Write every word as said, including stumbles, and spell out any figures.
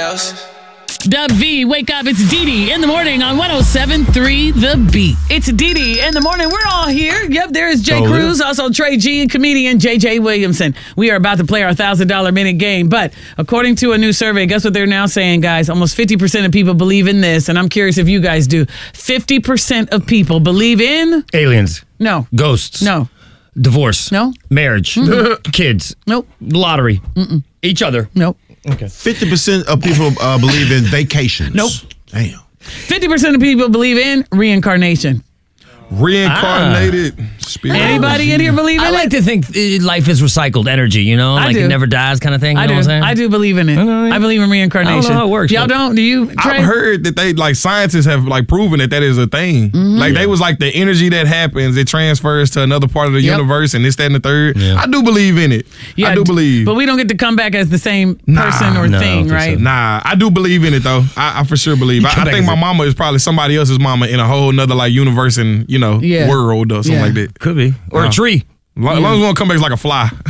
house. Dub V, wake up. It's Dee Dee in the morning on one oh seven point three The Beat. It's Dee Dee in the morning. We're all here. Yep, there is Jay Oh, Cruz, yeah. also Trey G, and comedian J J Williamson. We are about to play our one thousand dollars minute game. But according to a new survey, guess what they're now saying, guys? Almost fifty percent of people believe in this, and I'm curious if you guys do. fifty percent of people believe in... Aliens. No. Ghosts. No. Divorce. No. Marriage. Kids. Nope. Lottery. Mm-mm. Each other. Nope. Okay. fifty percent of people uh, believe in vacations. Nope. Damn. fifty percent of people believe in reincarnation. Reincarnated spirit. Anybody in here believe in I it? like to think uh, life is recycled energy, you know? I like do. it never dies kind of thing. You I know do. what I'm saying? I do believe in it. I know, yeah. I believe in reincarnation. I don't know how it works, Y'all but- don't? Do you, Trey? I've heard that they like scientists have like proven that that is a thing. Mm-hmm. Like they was like the energy that happens, it transfers to another part of the Yep. universe, and this, that, and the third. Yeah. I do believe in it. I do believe. But we don't get to come back as the same Nah. person or No, I don't thing, think right? so. Nah, I do believe in it though. I, I for sure believe. I, come I back think as my a- mama is probably somebody else's mama in a whole nother like universe and you know Yeah. world or something Yeah. like that. Could be. Or No. a tree. Long, long as we don't come back as like a fly.